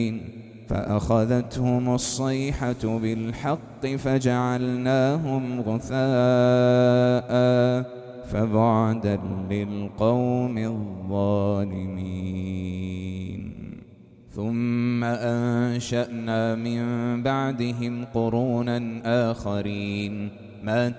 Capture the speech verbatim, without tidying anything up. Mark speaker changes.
Speaker 1: فأخذتهم الصيحة بالحق فجعلناهم غثاء فبعدا للقوم الظالمين. ثم أنشأنا من بعدهم قرونا آخرين ما